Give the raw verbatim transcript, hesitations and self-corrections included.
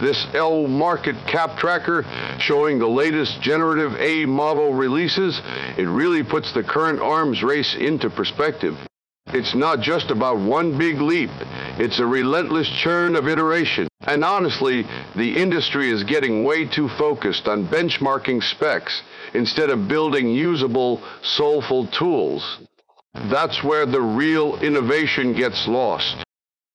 This L Market Cap Tracker, showing the latest generative A model releases, it really puts the current arms race into perspective. It's not just about one big leap. It's a relentless churn of iteration. And honestly, the industry is getting way too focused on benchmarking specs instead of building usable, soulful tools. That's where the real innovation gets lost.